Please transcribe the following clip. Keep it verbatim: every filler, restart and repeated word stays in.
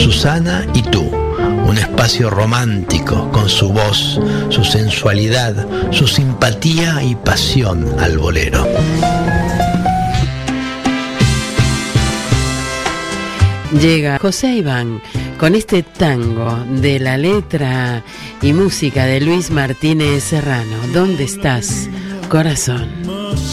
Susana y tú. Un espacio romántico con su voz, su sensualidad, su simpatía y pasión al bolero. Llega José Iván con este tango de la letra y música de Luis Martínez Serrano. ¿Dónde estás, corazón?